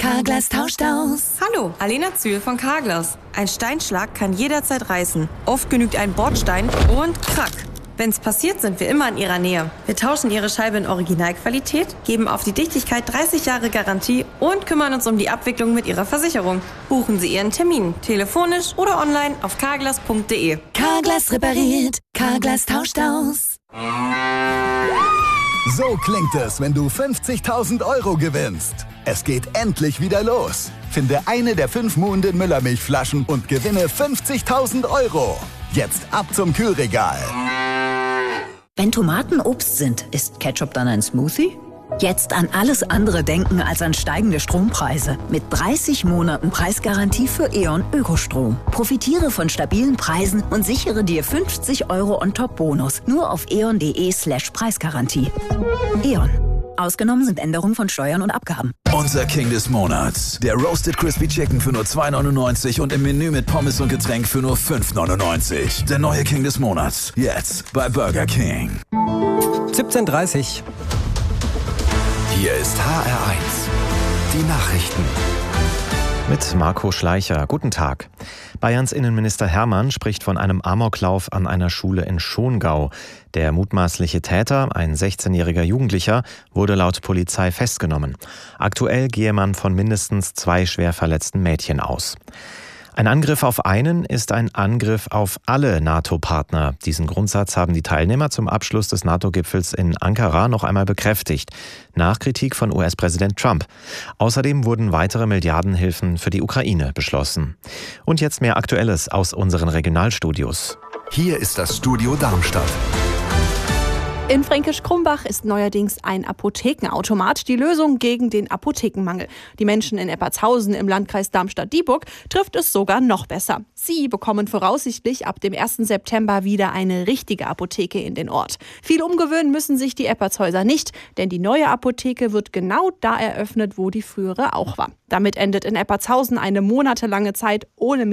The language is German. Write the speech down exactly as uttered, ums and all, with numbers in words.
Carglass tauscht aus. Hallo, Alena Zühl von Carglass. Ein Steinschlag kann jederzeit reißen. Oft genügt ein Bordstein und krack. Wenn's passiert, sind wir immer in Ihrer Nähe. Wir tauschen Ihre Scheibe in Originalqualität, geben auf die Dichtigkeit dreißig Jahre Garantie und kümmern uns um die Abwicklung mit Ihrer Versicherung. Buchen Sie Ihren Termin, telefonisch oder online auf carglass punkt de. Carglass repariert, Carglass tauscht aus. So klingt es, wenn du fünfzigtausend Euro gewinnst. Es geht endlich wieder los. Finde eine der fünf Muhnden Müllermilchflaschen und gewinne fünfzigtausend Euro. Jetzt ab zum Kühlregal. Wenn Tomaten Obst sind, ist Ketchup dann ein Smoothie? Jetzt an alles andere denken als an steigende Strompreise. Mit dreißig Monaten Preisgarantie für E.ON Ökostrom. Profitiere von stabilen Preisen und sichere dir fünfzig Euro on top Bonus. Nur auf eon.de slash Preisgarantie. E.ON. Ausgenommen sind Änderungen von Steuern und Abgaben. Unser King des Monats. Der Roasted Crispy Chicken für nur zwei neunundneunzig und im Menü mit Pommes und Getränk für nur fünf neunundneunzig. Der neue King des Monats. Jetzt bei Burger King. siebzehn Uhr dreißig. Hier ist H R eins. Die Nachrichten. Mit Marco Schleicher. Guten Tag. Bayerns Innenminister Hermann spricht von einem Amoklauf an einer Schule in Schongau. Der mutmaßliche Täter, ein sechzehnjähriger Jugendlicher, wurde laut Polizei festgenommen. Aktuell gehe man von mindestens zwei schwer verletzten Mädchen aus. Ein Angriff auf einen ist ein Angriff auf alle NATO-Partner. Diesen Grundsatz haben die Teilnehmer zum Abschluss des NATO-Gipfels in Ankara noch einmal bekräftigt, nach Kritik von U S-Präsident Trump. Außerdem wurden weitere Milliardenhilfen für die Ukraine beschlossen. Und jetzt mehr Aktuelles aus unseren Regionalstudios. Hier ist das Studio Darmstadt. In Fränkisch-Krumbach ist neuerdings ein Apothekenautomat die Lösung gegen den Apothekenmangel. Die Menschen in Eppertshausen im Landkreis Darmstadt-Dieburg trifft es sogar noch besser. Sie bekommen voraussichtlich ab dem ersten September wieder eine richtige Apotheke in den Ort. Viel umgewöhnen müssen sich die Eppertshäuser nicht, denn die neue Apotheke wird genau da eröffnet, wo die frühere auch war. Damit endet in Eppertshausen eine monatelange Zeit ohne